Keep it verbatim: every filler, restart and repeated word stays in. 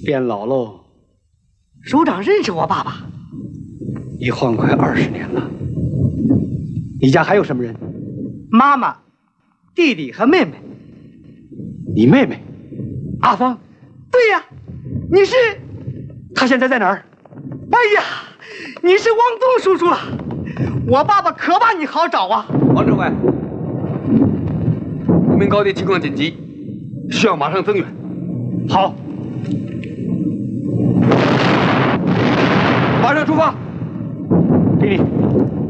变老喽。 首长认识我爸爸？ 一晃快二十年了。你家还有什么人？ 妈妈、弟弟和妹妹。 你妹妹，阿芳？ 对呀，你是？ 她现在在哪儿？ 哎呀，你是汪东叔叔啊！我爸爸可把你好找啊！ 王指挥，无名高地情况紧急，需要马上增援。 好， 马上出发。 给你。